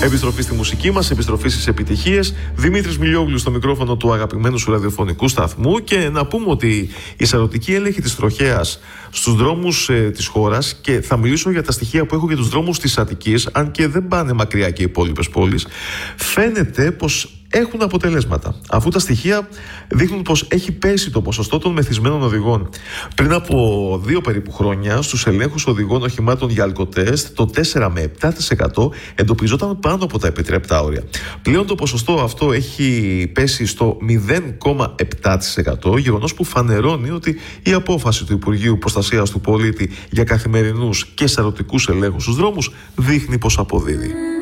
Επιστροφή στη μουσική μας, επιστροφή στις επιτυχίες. Δημήτρης Μιλιόγλου στο μικρόφωνο του αγαπημένου σου ραδιοφωνικού σταθμού. Και να πούμε ότι η σαρωτική έλεγχη της τροχέας στους δρόμους της χώρας, και θα μιλήσω για τα στοιχεία που έχω για τους δρόμους της Αττικής, αν και δεν πάνε μακριά και οι υπόλοιπες πόλεις, φαίνεται πως έχουν αποτελέσματα, αφού τα στοιχεία δείχνουν πως έχει πέσει το ποσοστό των μεθυσμένων οδηγών. Πριν από 2 περίπου χρόνια, στους ελέγχους οδηγών οχημάτων για αλκοτέστ, το 4 με 7% εντοπιζόταν πάνω από τα επιτρέπτα όρια. Πλέον το ποσοστό αυτό έχει πέσει στο 0,7%, γεγονός που φανερώνει ότι η απόφαση του Υπουργείου Προστασίας του Πολίτη για καθημερινούς και σαρωτικούς ελέγχους στους δρόμους δείχνει πως αποδίδει.